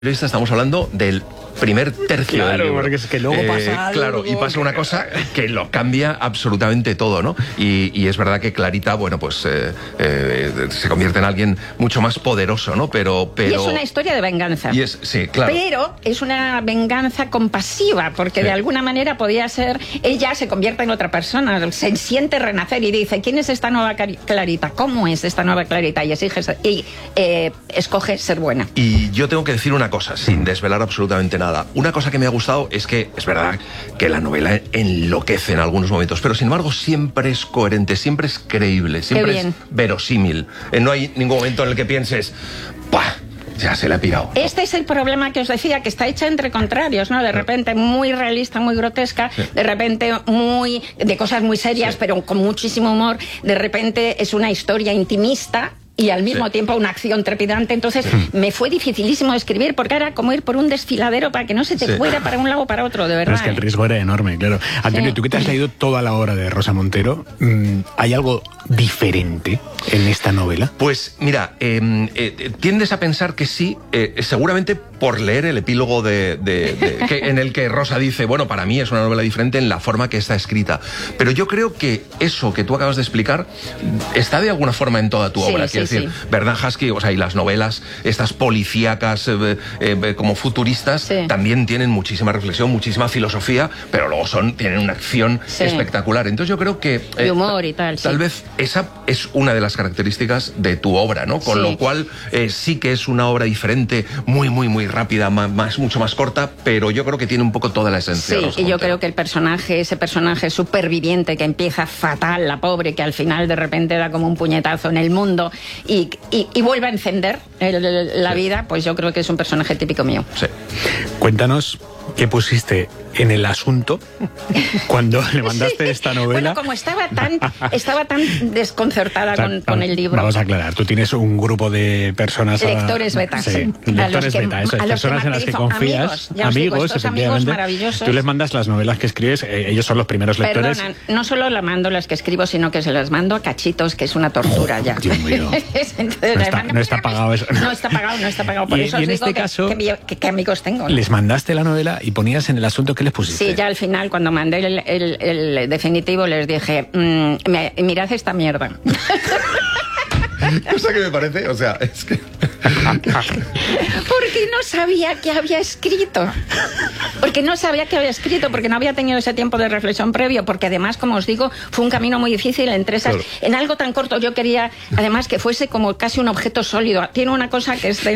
Estamos hablando del primer tercio del libro. Porque es que luego pasa algo. Claro, y pasa una cosa que lo cambia absolutamente todo, ¿no? Y es verdad que Clarita, bueno, pues se convierte en alguien mucho más poderoso, ¿no? Pero... Y es una historia de venganza. Y es, sí, claro. Pero es una venganza compasiva, porque de alguna manera podía ser... Ella se convierte en otra persona, se siente renacer y dice, ¿quién es esta nueva Clarita? ¿Cómo es esta nueva Clarita? Y escoge ser buena. Y yo tengo que decir una cosa, sin desvelar absolutamente nada. Una cosa que me ha gustado es que, es verdad, que la novela enloquece en algunos momentos, pero sin embargo siempre es coherente, siempre es creíble, siempre es verosímil. No hay ningún momento en el que pienses, ¡pah! Ya se le ha pirado. Este es el problema que os decía, que está hecha entre contrarios, ¿no? De repente muy realista, muy grotesca, de repente de cosas muy serias, pero con muchísimo humor. De repente es una historia intimista y al mismo tiempo una acción trepidante. Entonces me fue dificilísimo escribir, porque era como ir por un desfiladero para que no se te fuera para un lado o para otro, de verdad. Pero es que el riesgo era enorme, claro. Antonio, tú que te has leído toda la obra de Rosa Montero, ¿hay algo diferente en esta novela? Pues mira, tiendes a pensar que sí, seguramente por leer el epílogo en el que Rosa dice, bueno, para mí es una novela diferente en la forma que está escrita. Pero yo creo que eso que tú acabas de explicar está de alguna forma en toda tu obra. Quiero decir, Bernard Haskell, o sea, y las novelas, estas policíacas como futuristas, también tienen muchísima reflexión, muchísima filosofía, pero luego tienen una acción espectacular. Entonces yo creo que... y humor y tal. Tal vez esa es una de las características de tu obra, ¿no? Con lo cual sí que es una obra diferente, muy rápida, mucho más corta, pero yo creo que tiene un poco toda la esencia. Sí, y yo creo que ese personaje superviviente que empieza fatal, la pobre, que al final de repente da como un puñetazo en el mundo y vuelve a encender la vida, pues yo creo que es un personaje típico mío. Sí. Cuéntanos qué pusiste en el asunto cuando le mandaste esta novela. Bueno, como estaba tan desconcertada con el libro. Vamos a aclarar, tú tienes un grupo de personas... Lectores beta. Sí, lectores beta, eso es, personas en las que confías. Amigos, amigos maravillosos. Tú les mandas las novelas que escribes, ellos son los primeros lectores. Perdona, no solo las mando las que escribo, sino que se las mando a cachitos, que es una tortura ya. Dios mío. No está pagado eso. No está pagado. Por eso os digo este caso, que amigos tengo, ¿no? Les mandaste la novela y ponías en el asunto, ¿qué les pusiste? Sí, ya al final, cuando mandé el definitivo, les dije, mirad esta mierda. Cosa que me parece, o sea, es que... Porque no sabía que había escrito. Porque no había tenido ese tiempo de reflexión previo, porque además, como os digo, fue un camino muy difícil entre esas... Claro. En algo tan corto yo quería, además, que fuese como casi un objeto sólido. Tiene una cosa que es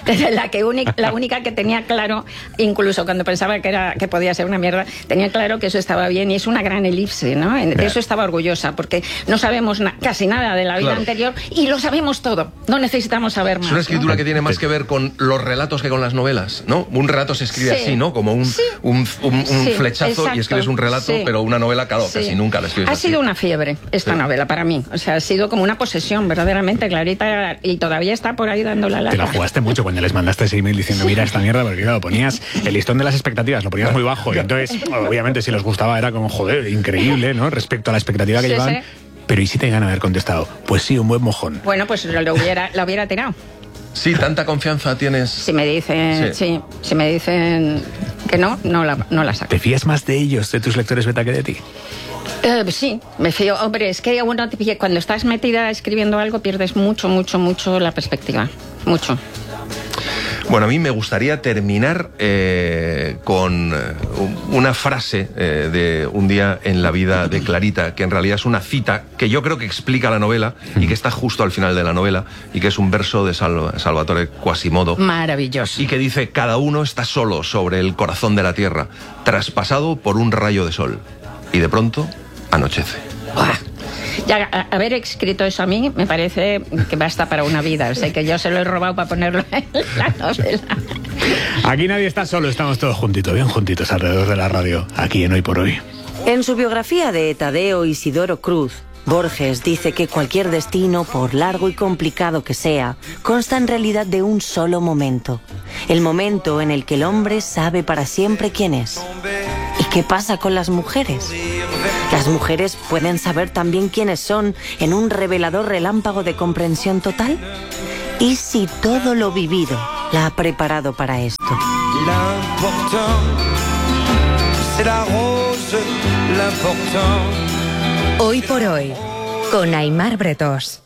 la única que tenía claro, incluso cuando pensaba que podía ser una mierda, tenía claro que eso estaba bien, y es una gran elipse, ¿no? De eso estaba orgullosa, porque no sabemos casi nada de la vida anterior y lo sabemos todo. No necesitamos saber más. Es una escritura que tiene más que ver con los relatos que con las novelas, ¿no? Un relato se escribe así, ¿no? Como un flechazo, exacto. Y escribes un relato, pero una novela, claro, casi nunca la escribes así. Ha sido una fiebre esta novela para mí. O sea, ha sido como una posesión, verdaderamente, Clarita, y todavía está por ahí dando la lata. Te la jugaste mucho cuando les mandaste ese email diciendo, mira esta mierda, porque claro, ponías el listón de las expectativas, lo ponías muy bajo, y entonces, obviamente, si les gustaba era como, joder, increíble, ¿no? Respecto a la expectativa que llevaban. Pero ¿y si te ganan haber contestado? Pues sí, un buen mojón. Bueno, pues la hubiera tirado. Sí, tanta confianza tienes. Si me dicen, si me dicen que no la saco. ¿Te fías más de ellos, de tus lectores beta, que de ti? Sí, me fío. Hombre, es que cuando estás metida escribiendo algo pierdes mucho la perspectiva. Mucho. Bueno, a mí me gustaría terminar con una frase de un día en la vida de Clarita, que en realidad es una cita que yo creo que explica la novela y que está justo al final de la novela, y que es un verso de Salvatore Quasimodo. Maravilloso. Y que dice, cada uno está solo sobre el corazón de la tierra, traspasado por un rayo de sol, y de pronto anochece. Ya, haber escrito eso a mí me parece que basta para una vida. O sea, que yo se lo he robado para ponerlo en la novela. Aquí nadie está solo, estamos todos juntitos, bien juntitos alrededor de la radio, aquí en Hoy por Hoy. En su biografía de Tadeo Isidoro Cruz, Borges dice que cualquier destino, por largo y complicado que sea, consta en realidad de un solo momento. El momento en el que el hombre sabe para siempre quién es. ¿Y qué pasa con las mujeres? ¿Las mujeres pueden saber también quiénes son en un revelador relámpago de comprensión total? ¿Y si todo lo vivido la ha preparado para esto. Hoy por hoy, con Aimar Bretos.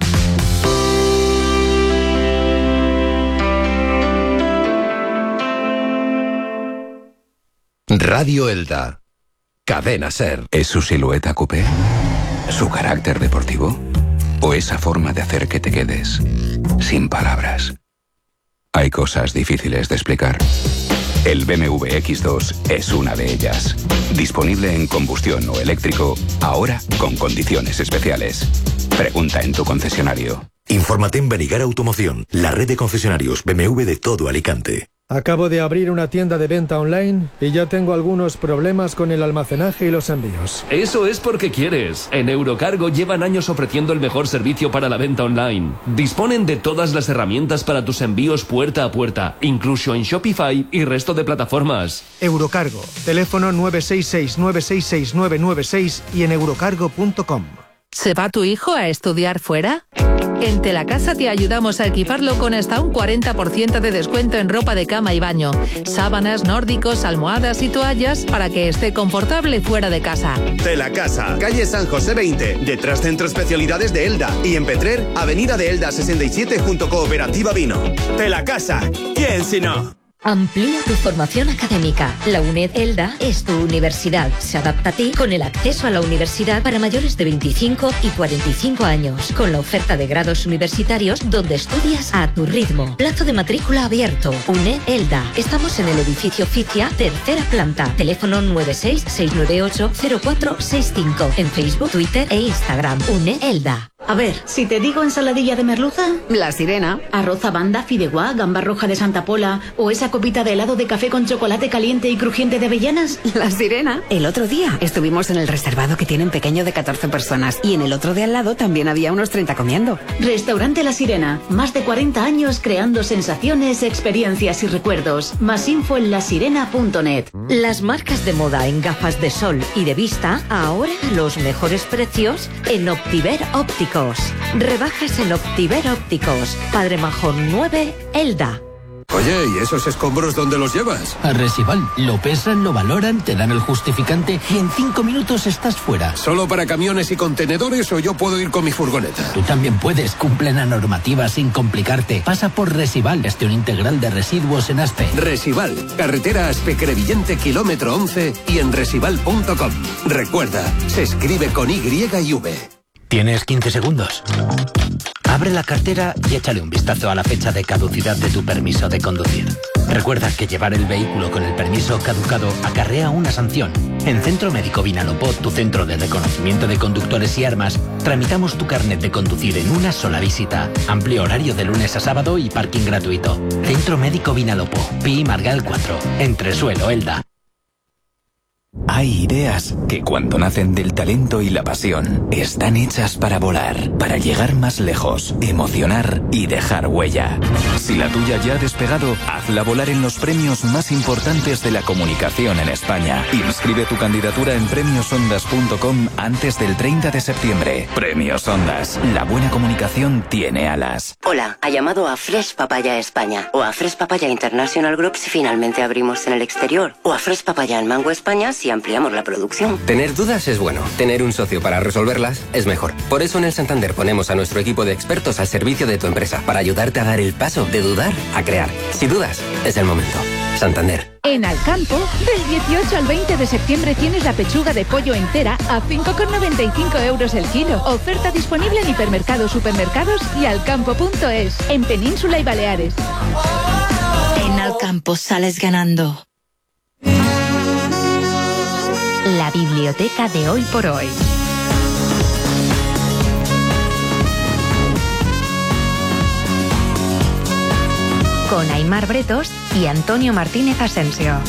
Radio Elda. Cadena Ser. ¿Es su silueta coupé? ¿Su carácter deportivo? ¿O esa forma de hacer que te quedes sin palabras? Hay cosas difíciles de explicar. El BMW X2 es una de ellas. Disponible en combustión o eléctrico, ahora con condiciones especiales. Pregunta en tu concesionario. Infórmate en Benigar Automoción, la red de concesionarios BMW de todo Alicante. Acabo de abrir una tienda de venta online y ya tengo algunos problemas con el almacenaje y los envíos. Eso es porque quieres. En Eurocargo llevan años ofreciendo el mejor servicio para la venta online. Disponen de todas las herramientas para tus envíos puerta a puerta, incluso en Shopify y resto de plataformas. Eurocargo, teléfono 966-966-996 y en eurocargo.com. ¿Se va tu hijo a estudiar fuera? En Telacasa te ayudamos a equiparlo con hasta un 40% de descuento en ropa de cama y baño, sábanas, nórdicos, almohadas y toallas para que esté confortable fuera de casa. Telacasa, calle San José 20, detrás Centro Especialidades de Elda, y en Petrer, avenida de Elda 67 junto Cooperativa Vino. Telacasa, ¿quién si no? Amplía tu formación académica. La UNED Elda es tu universidad. Se adapta a ti con el acceso a la universidad para mayores de 25 y 45 años, con la oferta de grados universitarios donde estudias a tu ritmo. Plazo de matrícula abierto. UNED Elda. Estamos en el edificio Ficia, tercera planta. Teléfono 96-698-0465. En Facebook, Twitter e Instagram. UNED Elda. A ver, si te digo ensaladilla de merluza... La Sirena. Arroz a banda, fideuá, gamba roja de Santa Pola o esa copita de helado de café con chocolate caliente y crujiente de avellanas. La Sirena. El otro día estuvimos en el reservado que tienen pequeño de 14 personas y en el otro de al lado también había unos 30 comiendo. Restaurante La Sirena. Más de 40 años creando sensaciones, experiencias y recuerdos. Más info en lasirena.net. Las marcas de moda en gafas de sol y de vista, ahora los mejores precios en Optiver Ópticos. Rebajas en Optiver Ópticos. Padre Majón 9, Elda. Oye, ¿y esos escombros dónde los llevas? A Resival. Lo pesan, lo valoran, te dan el justificante y en 5 minutos estás fuera. ¿Solo para camiones y contenedores o yo puedo ir con mi furgoneta? Tú también puedes. Cumple la normativa sin complicarte. Pasa por Resival, gestión integral de residuos en Aspe. Resival, carretera Aspe-Crevillente, kilómetro 11 y en resival.com. Recuerda, se escribe con Y y V. ¿Tienes 15 segundos? Abre la cartera y échale un vistazo a la fecha de caducidad de tu permiso de conducir. Recuerda que llevar el vehículo con el permiso caducado acarrea una sanción. En Centro Médico Vinalopó, tu centro de reconocimiento de conductores y armas, tramitamos tu carnet de conducir en una sola visita. Amplio horario de lunes a sábado y parking gratuito. Centro Médico Vinalopó, Pi Margal 4, Entresuelo, Elda. Hay ideas que cuando nacen del talento y la pasión están hechas para volar, para llegar más lejos, emocionar y dejar huella. Si la tuya ya ha despegado, hazla volar en los premios más importantes de la comunicación en España. Inscribe tu candidatura en premiosondas.com antes del 30 de septiembre. Premios Ondas. La buena comunicación tiene alas. Hola, ha llamado a Fresh Papaya España o a Fresh Papaya International Group si finalmente abrimos en el exterior o a Fresh Papaya en Mango España si ampliamos la producción. Tener dudas es bueno. Tener un socio para resolverlas es mejor. Por eso en el Santander ponemos a nuestro equipo de expertos al servicio de tu empresa para ayudarte a dar el paso de dudar a crear. Si dudas, es el momento. Santander. En Alcampo, del 18 al 20 de septiembre tienes la pechuga de pollo entera a 5,95 € el kilo. Oferta disponible en hipermercados, supermercados y alcampo.es. En Península y Baleares. En Alcampo sales ganando. La biblioteca de Hoy por Hoy. Con Aimar Bretos y Antonio Martínez Asensio.